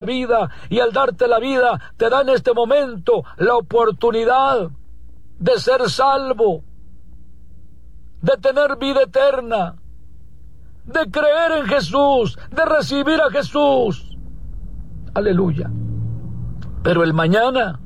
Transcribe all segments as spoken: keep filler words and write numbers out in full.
vida, y al darte la vida te da en este momento la oportunidad de ser salvo, de tener vida eterna, de creer en Jesús, de recibir a Jesús. Aleluya. Pero el mañana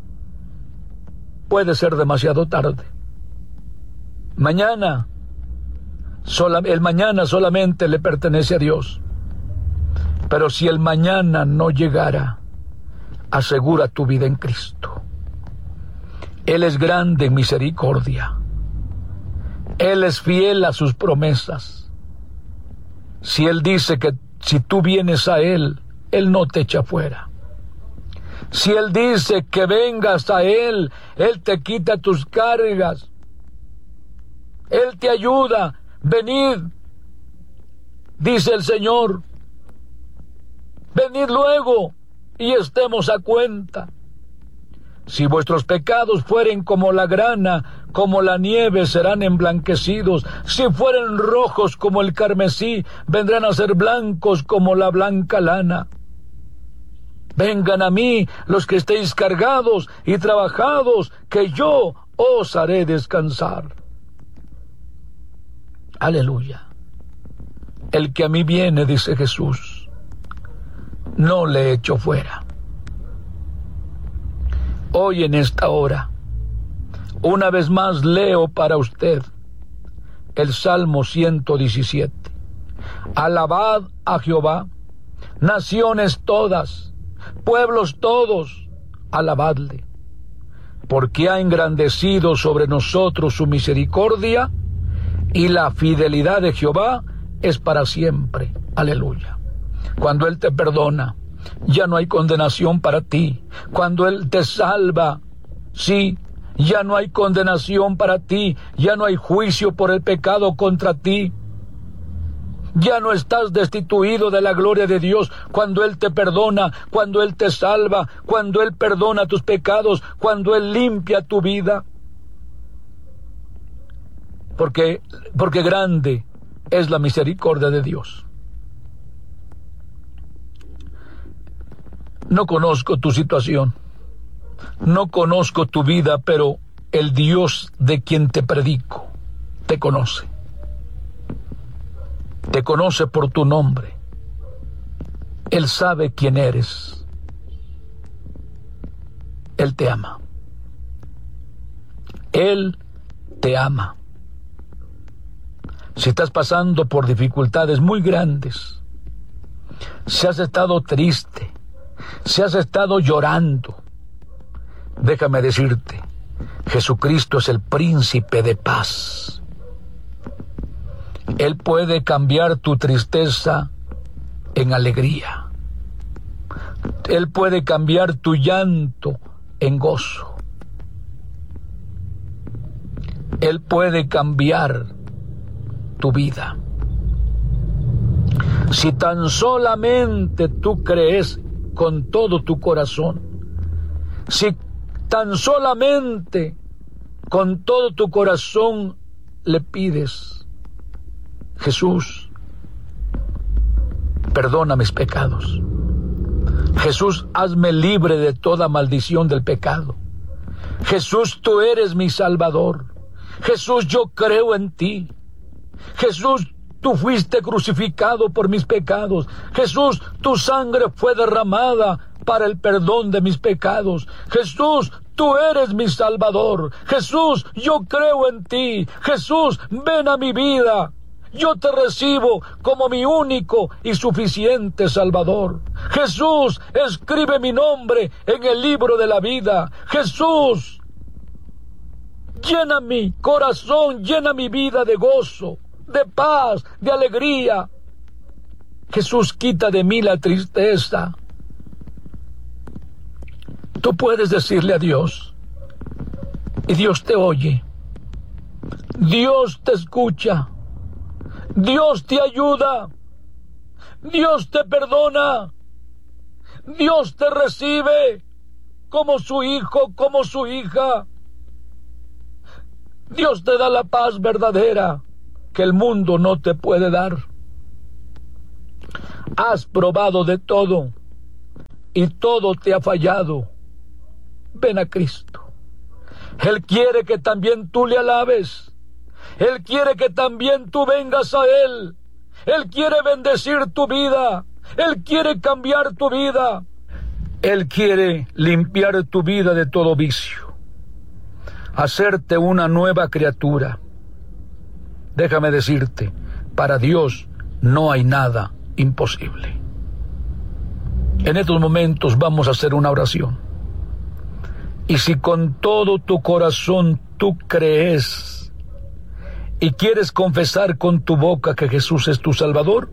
puede ser demasiado tarde. Mañana, sola, el mañana solamente le pertenece a Dios. Pero si el mañana no llegara, asegura tu vida en Cristo. Él es grande en misericordia. Él es fiel a sus promesas. Si Él dice que si tú vienes a Él, Él no te echa fuera. Si Él dice que vengas a Él, Él te quita tus cargas. Él te ayuda. Venid, dice el Señor. Venid luego y estemos a cuenta. Si vuestros pecados fueren como la grana, como la nieve serán emblanquecidos. Si fueren rojos como el carmesí, vendrán a ser blancos como la blanca lana. Vengan a mí los que estéis cargados y trabajados, que yo os haré descansar. Aleluya. El que a mí viene, dice Jesús, no le echo fuera. Hoy en esta hora, una vez más leo para usted el Salmo ciento diecisiete. Alabad a Jehová, naciones todas, pueblos todos, alabadle, porque ha engrandecido sobre nosotros su misericordia, y la fidelidad de Jehová es para siempre. Aleluya. Cuando Él te perdona, ya no hay condenación para ti. Cuando Él te salva, sí, ya no hay condenación para ti. Ya no hay juicio por el pecado contra ti. Ya no estás destituido de la gloria de Dios cuando Él te perdona, cuando Él te salva, cuando Él perdona tus pecados, cuando Él limpia tu vida. Porque, porque grande es la misericordia de Dios. No conozco tu situación, no conozco tu vida, pero el Dios de quien te predico te conoce. Te conoce por tu nombre. Él sabe quién eres. Él te ama. Él te ama. Si estás pasando por dificultades muy grandes, si has estado triste, si has estado llorando, déjame decirte, Jesucristo es el príncipe de paz. Él puede cambiar tu tristeza en alegría. Él puede cambiar tu llanto en gozo. Él puede cambiar tu vida. Si tan solamente tú crees con todo tu corazón, si tan solamente con todo tu corazón le pides: Jesús, perdona mis pecados. Jesús, hazme libre de toda maldición del pecado. Jesús, tú eres mi Salvador. Jesús, yo creo en ti. Jesús, tú fuiste crucificado por mis pecados. Jesús, tu sangre fue derramada para el perdón de mis pecados. Jesús, tú eres mi Salvador. Jesús, yo creo en ti. Jesús, ven a mi vida. Yo te recibo como mi único y suficiente Salvador. Jesús, escribe mi nombre en el libro de la vida. Jesús, llena mi corazón, llena mi vida de gozo, de paz, de alegría. Jesús, quita de mí la tristeza. Tú puedes decirle a Dios, y Dios te oye. Dios te escucha. Dios te ayuda. Dios te perdona. Dios te recibe como su hijo, como su hija. Dios te da la paz verdadera que el mundo no te puede dar. Has probado de todo, y todo te ha fallado, ven a Cristo. Él quiere que también tú le alabes. Él quiere que también tú vengas a Él. Él quiere bendecir tu vida. Él quiere cambiar tu vida. Él quiere limpiar tu vida de todo vicio, hacerte una nueva criatura. Déjame decirte, para Dios no hay nada imposible. En estos momentos vamos a hacer una oración. Y si con todo tu corazón tú crees y quieres confesar con tu boca que Jesús es tu Salvador,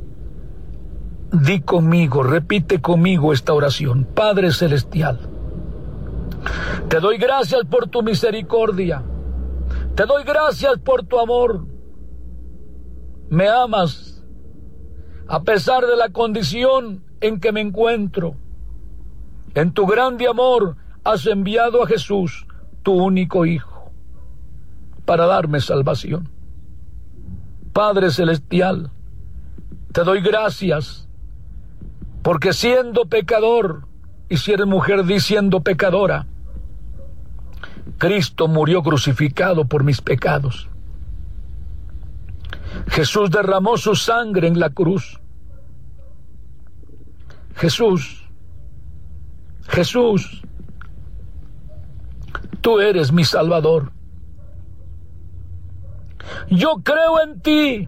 di conmigo, repite conmigo esta oración. Padre Celestial, te doy gracias por tu misericordia. Te doy gracias por tu amor. Me amas a pesar de la condición en que me encuentro. En tu grande amor has enviado a Jesús, tu único Hijo, para darme salvación. Padre Celestial, te doy gracias, porque siendo pecador, y si eres mujer, di siendo pecadora, Cristo murió crucificado por mis pecados. Jesús derramó su sangre en la cruz. Jesús, Jesús, tú eres mi Salvador. Yo creo en ti.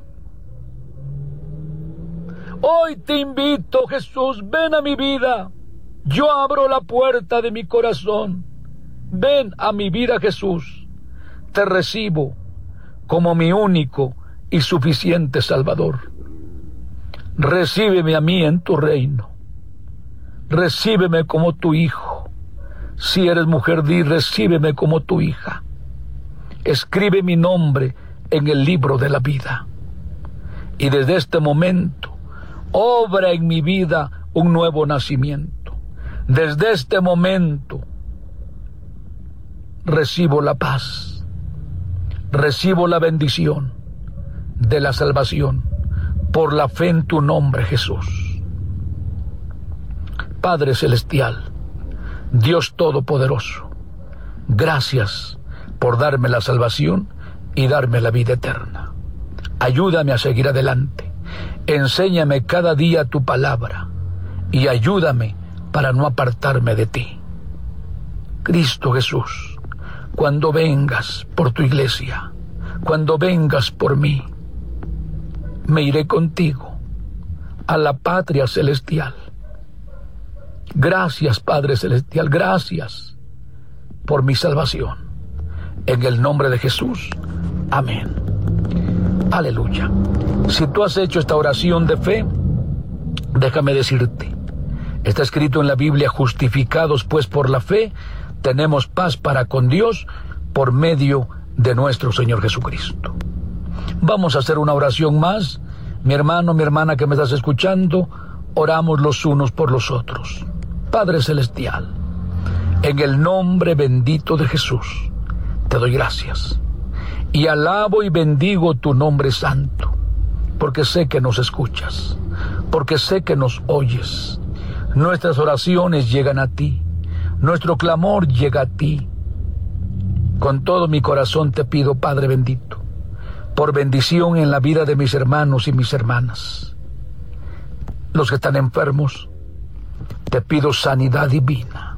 Hoy te invito, Jesús, ven a mi vida. Yo abro la puerta de mi corazón. Ven a mi vida, Jesús. Te recibo como mi único y suficiente Salvador. Recíbeme a mí en tu reino. Recíbeme como tu hijo. Si eres mujer, di, recíbeme como tu hija. Escribe mi nombre en el libro de la vida. Y desde este momento, obra en mi vida un nuevo nacimiento. Desde este momento, recibo la paz. Recibo la bendición de la salvación por la fe en tu nombre, Jesús. Padre Celestial, Dios Todopoderoso, gracias por darme la salvación y darme la vida eterna. Ayúdame a seguir adelante. Enséñame cada día tu palabra y ayúdame para no apartarme de ti. Cristo Jesús, cuando vengas por tu iglesia, cuando vengas por mí, me iré contigo a la patria celestial. Gracias, Padre Celestial, gracias por mi salvación. En el nombre de Jesús, amén. Aleluya. Si tú has hecho esta oración de fe, déjame decirte, está escrito en la Biblia: justificados pues por la fe, tenemos paz para con Dios por medio de nuestro Señor Jesucristo. Vamos a hacer una oración más. Mi hermano, mi hermana que me estás escuchando, oramos los unos por los otros. Padre Celestial, en el nombre bendito de Jesús, te doy gracias y alabo y bendigo tu nombre santo, porque sé que nos escuchas, porque sé que nos oyes. Nuestras oraciones llegan a ti, nuestro clamor llega a ti. Con todo mi corazón te pido, Padre bendito, por bendición en la vida de mis hermanos y mis hermanas. Los que están enfermos, te pido sanidad divina,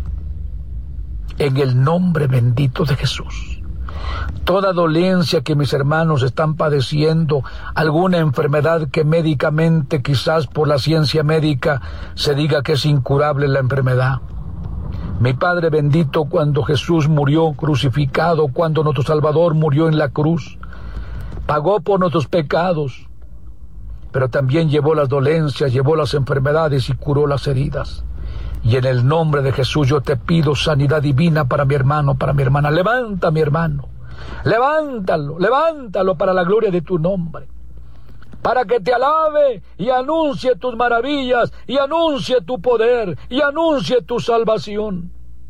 en el nombre bendito de Jesús. Toda dolencia que mis hermanos están padeciendo, alguna enfermedad que médicamente, quizás por la ciencia médica, se diga que es incurable la enfermedad. Mi Padre bendito, cuando Jesús murió crucificado, cuando nuestro Salvador murió en la cruz, pagó por nuestros pecados, pero también llevó las dolencias, llevó las enfermedades y curó las heridas. Y en el nombre de Jesús yo te pido sanidad divina para mi hermano, para mi hermana. Levanta, mi hermano, levántalo, levántalo para la gloria de tu nombre, para que te alabe y anuncie tus maravillas, y anuncie tu poder, y anuncie tu salvación.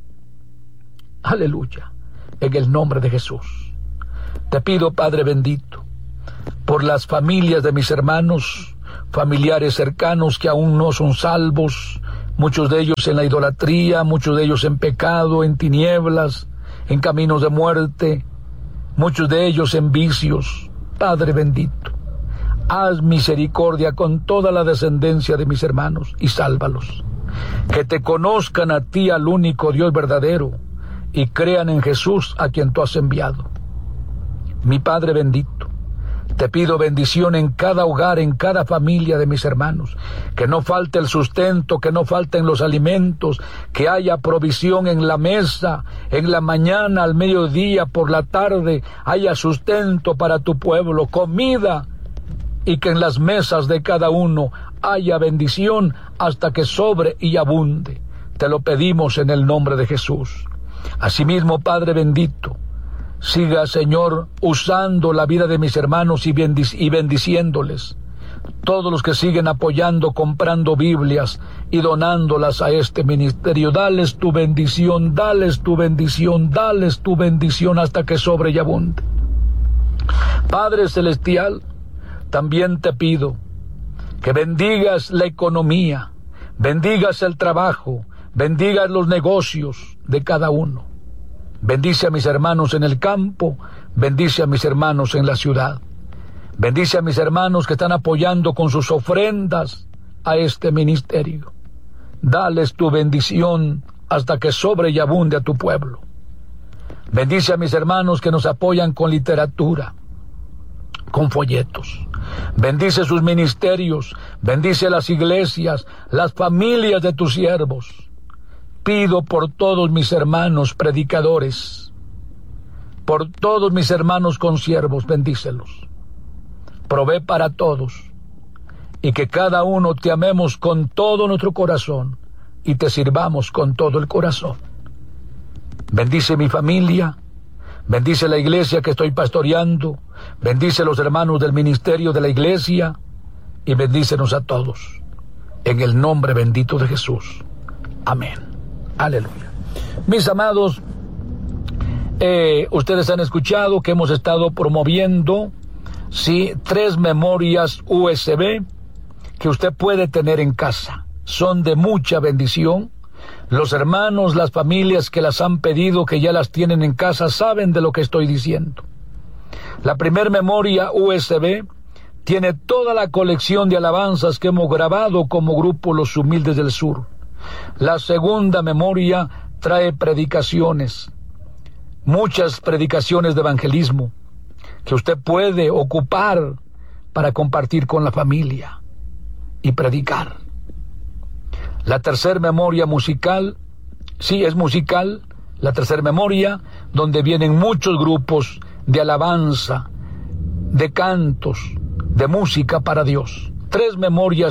Aleluya, en el nombre de Jesús. Te pido, Padre bendito, por las familias de mis hermanos, familiares cercanos que aún no son salvos, muchos de ellos en la idolatría, muchos de ellos en pecado, en tinieblas, en caminos de muerte, muchos de ellos en vicios. Padre bendito, haz misericordia con toda la descendencia de mis hermanos y sálvalos. Que te conozcan a ti, al único Dios verdadero, y crean en Jesús a quien tú has enviado. Mi Padre bendito, te pido bendición en cada hogar, en cada familia de mis hermanos, que no falte el sustento, que no falten los alimentos, que haya provisión en la mesa, en la mañana, al mediodía, por la tarde, haya sustento para tu pueblo, comida, y que en las mesas de cada uno haya bendición hasta que sobre y abunde. Te lo pedimos en el nombre de Jesús. Asimismo, Padre bendito, siga, Señor, usando la vida de mis hermanos y, bendic- y bendiciéndoles. Todos los que siguen apoyando, comprando Biblias y donándolas a este ministerio, dales tu bendición, dales tu bendición, dales tu bendición hasta que sobre y abunde. Padre celestial, también te pido que bendigas la economía, bendigas el trabajo, bendigas los negocios de cada uno. Bendice a mis hermanos en el campo, bendice a mis hermanos en la ciudad. Bendice a mis hermanos que están apoyando con sus ofrendas a este ministerio. Dales tu bendición hasta que sobre y abunde a tu pueblo. Bendice a mis hermanos que nos apoyan con literatura, con folletos. Bendice sus ministerios, bendice las iglesias, las familias de tus siervos. Pido por todos mis hermanos predicadores, por todos mis hermanos consiervos, bendícelos. Provee para todos, y que cada uno te amemos con todo nuestro corazón, y te sirvamos con todo el corazón. Bendice mi familia, bendice la iglesia que estoy pastoreando, bendice los hermanos del ministerio de la iglesia, y bendícenos a todos, en el nombre bendito de Jesús. Amén. Aleluya. Mis amados, eh, ustedes han escuchado que hemos estado promoviendo, sí, tres memorias U S B que usted puede tener en casa. Son de mucha bendición. Los hermanos, las familias que las han pedido, que ya las tienen en casa, saben de lo que estoy diciendo. La primer memoria U S B tiene toda la colección de alabanzas que hemos grabado como grupo Los Humildes del Sur. La segunda memoria trae predicaciones, muchas predicaciones de evangelismo que usted puede ocupar para compartir con la familia y predicar. La tercera memoria musical, sí es musical, la tercera memoria, donde vienen muchos grupos de alabanza, de cantos, de música para Dios. Tres memorias